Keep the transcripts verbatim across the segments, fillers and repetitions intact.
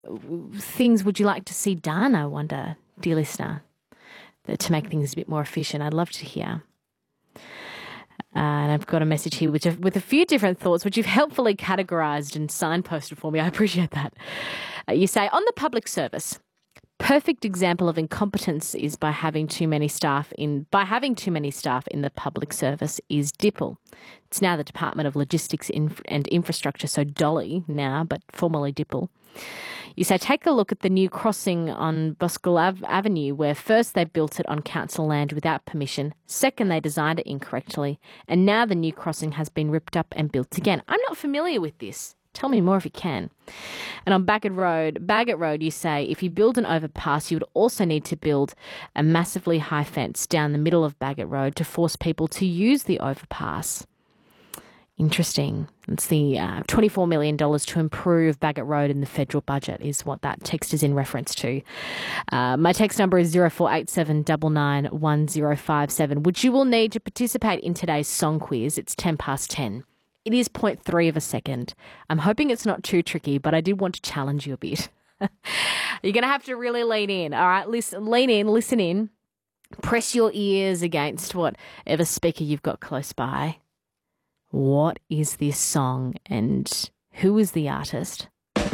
things would you like to see done, I wonder, dear listener, that, to make things a bit more efficient? I'd love to hear. Uh, and I've got a message here which, with a few different thoughts, which you've helpfully categorised and signposted for me. I appreciate that. Uh, you say, on the public service, perfect example of incompetence is by having too many staff in by having too many staff in the public service is D I P L. It's now the Department of Logistics and Infrastructure, so Dolly now, but formerly D I P L. You say, take a look at the new crossing on Boscombe Ave- Avenue, where first they built it on council land without permission, second they designed it incorrectly, and now the new crossing has been ripped up and built again. I'm not familiar with this. Tell me more if you can. And on Bagot Road, Bagot Road, you say, if you build an overpass, you would also need to build a massively high fence down the middle of Bagot Road to force people to use the overpass. Interesting. It's the uh, twenty-four million dollars to improve Bagot Road in the federal budget is what that text is in reference to. Uh, my text number is zero four eight seven nine nine one zero five seven, which you will need to participate in today's song quiz. It's ten past ten. It is zero point three of a second. I'm hoping it's not too tricky, but I did want to challenge you a bit. You're going to have to really lean in, all right? Listen, lean in, listen in. Press your ears against whatever speaker you've got close by. What is this song and who is the artist?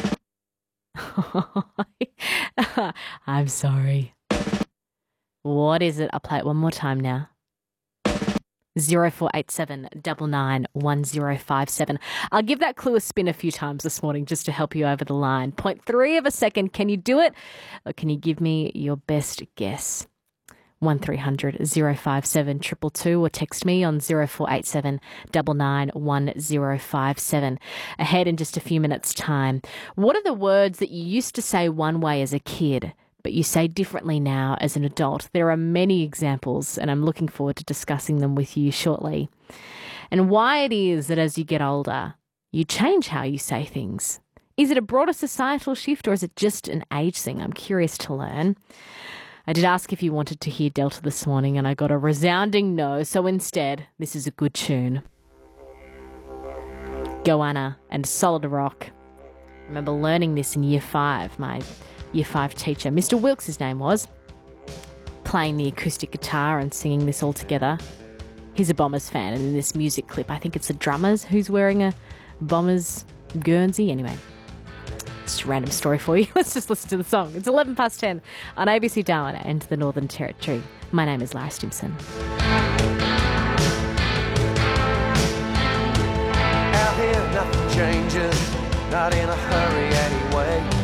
I'm sorry. What is it? I'll play it one more time now. zero four eight seven nine nine one zero five seven. I'll give that clue a spin a few times this morning just to help you over the line. Point three of a second. Can you do it? Or can you give me your best guess? one three hundred zero five seven two two two or text me on zero four eight seven nine nine one zero five seven. Ahead in just a few minutes' time. What are the words that you used to say one way as a kid, but you say differently now as an adult? There are many examples, and I'm looking forward to discussing them with you shortly. And why it is that as you get older, you change how you say things. Is it a broader societal shift or is it just an age thing? I'm curious to learn. I did ask if you wanted to hear Delta this morning, and I got a resounding no, so instead, this is a good tune. Goanna and Solid Rock. I remember learning this in year five. My year five teacher, Mister Wilkes his name was, playing the acoustic guitar and singing this all together. He's a Bombers fan, and in this music clip, I think it's the drummers who's wearing a Bombers Guernsey. Anyway, just a random story for you. Let's just listen to the song. It's eleven past ten on A B C Darwin and the Northern Territory. My name is Lara Stimson. Out here, nothing changes, not in a hurry anyway.